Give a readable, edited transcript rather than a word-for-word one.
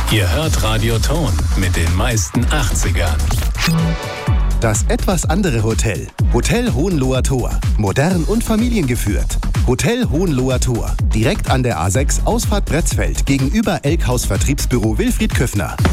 Ihr hört Radio Ton mit den meisten 80ern. Das etwas andere Hotel. Hotel Hohenloher Tor. Modern und familiengeführt. Hotel Hohenloher Tor. Direkt an der A6 Ausfahrt Bretzfeld gegenüber Elkhaus Vertriebsbüro Wilfried Köffner.